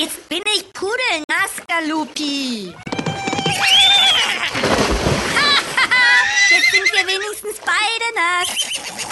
Jetzt bin ich pudelnass, Galupi. Jetzt sind wir wenigstens beide nass.